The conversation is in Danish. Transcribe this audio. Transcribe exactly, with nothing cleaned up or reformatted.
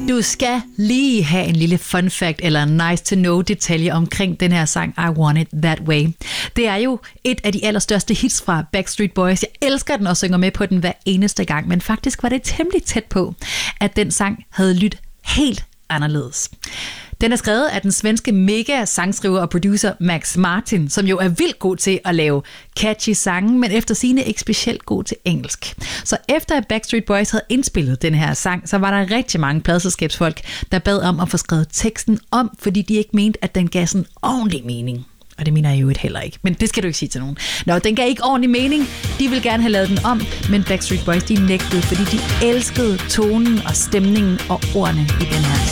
Du skal lige have en lille fun fact eller nice to know detalje omkring den her sang I Want It That Way. Det er jo et af de allerstørste hits fra Backstreet Boys. Jeg elsker den og synger med på den hver eneste gang, men faktisk var det temmelig tæt på, at den sang havde lyttet helt anderledes. Den er skrevet af den svenske mega-sangskriver og producer Max Martin, som jo er vildt god til at lave catchy sange, men efter sigende ikke specielt god til engelsk. Så efter at Backstreet Boys havde indspillet den her sang, så var der rigtig mange pladeselskabsfolk, der bad om at få skrevet teksten om, fordi de ikke mente, at den gav sådan ordentlig mening. Og det mener jeg jo et heller ikke, men det skal du ikke sige til nogen. Nå, den gav ikke ordentlig mening. De ville gerne have lavet den om, men Backstreet Boys de nægtede, fordi de elskede tonen og stemningen og ordene i den her sang.